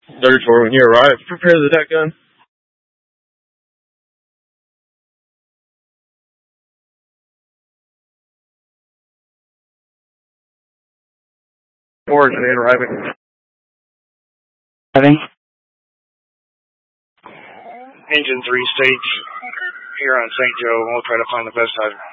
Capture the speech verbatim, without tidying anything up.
thirty-four, when you arrive, prepare the deck gun. Or they arriving. Arriving. Engine three stage here on Saint Joe. We'll try to find the best hydrant.